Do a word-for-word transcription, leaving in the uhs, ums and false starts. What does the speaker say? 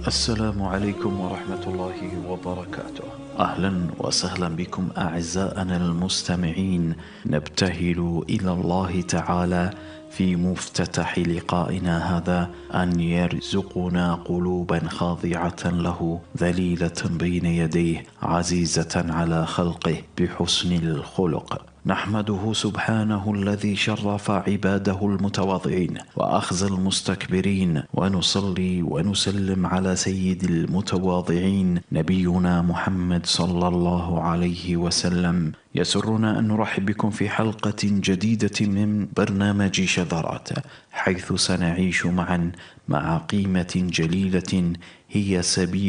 السلام عليكم ورحمة الله وبركاته. أهلا وسهلا بكم أعزائنا المستمعين، نبتهل إلى الله تعالى في مفتتح لقائنا هذا أن يرزقنا قلوبا خاضعة له ذليلة بين يديه عزيزة على خلقه بحسن الخلق. نحمده سبحانه الذي شرف عباده المتواضعين وأخزى المستكبرين، ونصلي ونسلم على سيد المتواضعين نبينا محمد صلى الله عليه وسلم. يسرنا أن نرحب بكم في حلقة جديدة من برنامج شذرات، حيث سنعيش معا مع قيمة جليلة هي سبيل